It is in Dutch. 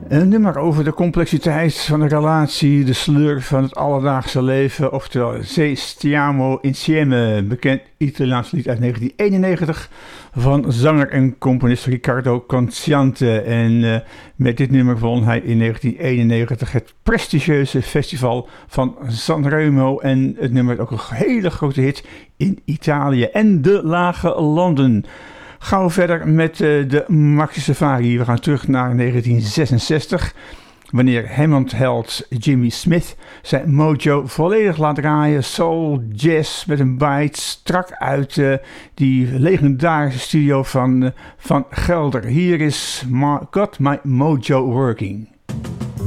Een nummer over de complexiteit van de relatie, de sleur van het alledaagse leven, oftewel Se stiamo insieme, bekend Italiaans lied uit 1991 van zanger en componist Riccardo Cocciante. En met dit nummer won hij in 1991 het prestigieuze festival van Sanremo en het nummer werd ook een hele grote hit in Italië en de lage landen. Gauw verder met de Maxi Safari. We gaan terug naar 1966. Wanneer Hammond-held Jimmy Smith zijn mojo volledig laat draaien. Soul, jazz met een bite. Strak uit die legendarische studio van Gelder. Hier is Got My Mojo Working.